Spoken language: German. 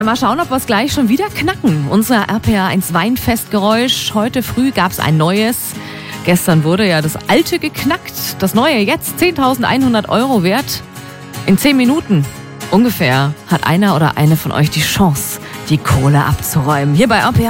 Mal schauen, ob wir es gleich schon wieder knacken. Unser RPA1 Weinfestgeräusch. Heute früh gab es ein neues. Gestern wurde ja das alte geknackt. Das neue jetzt 10.100 € wert. In 10 Minuten ungefähr hat einer oder eine von euch die Chance, die Kohle abzuräumen. Hier bei RPA.